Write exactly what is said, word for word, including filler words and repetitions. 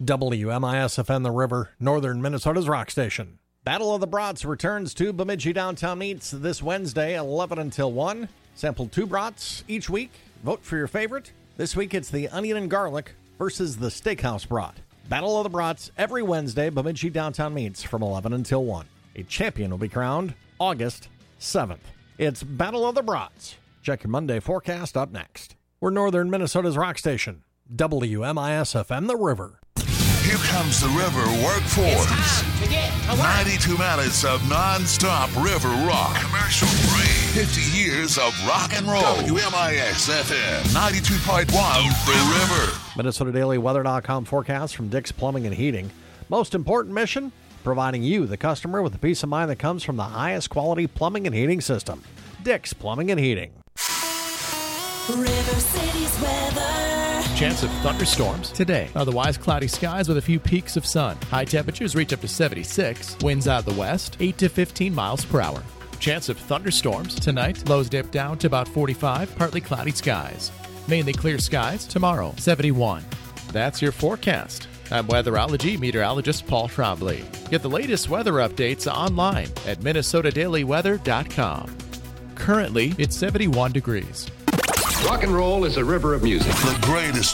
W M I S F M The River, northern Minnesota's rock station. Battle of the Brats returns to Bemidji Downtown Meats this Wednesday, eleven until one. Sample two brats each week. Vote for your favorite. This week it's the onion and garlic versus the steakhouse brat. Battle of the Brats every Wednesday, Bemidji Downtown Meats from eleven until one. A champion will be crowned August seventh. It's Battle of the Brats. Check your Monday forecast up next. We're northern Minnesota's rock station, W M I S F M The River. Here comes the River Workforce. ninety-two minutes of non-stop river rock. Commercial free. fifty years of rock and roll. W M I S F M ninety-two point one, The River. Minnesota Daily Weather dot com forecast from Dick's Plumbing and Heating. Most important mission, providing you, the customer, with the peace of mind that comes from the highest quality plumbing and heating system. Dick's Plumbing and Heating. River City's weather. Chance of thunderstorms today. Otherwise, cloudy skies with a few peaks of sun. High temperatures reach up to seventy-six. Winds out of the west, eight to fifteen miles per hour. Chance of thunderstorms tonight. Lows dip down to about forty-five. Partly cloudy skies. Mainly clear skies tomorrow, seventy-one. That's your forecast. I'm weatherology meteorologist Paul Trombley. Get the latest weather updates online at Minnesota Daily Weather dot com. Currently, it's seventy-one degrees. Rock and roll is a river of music. The greatest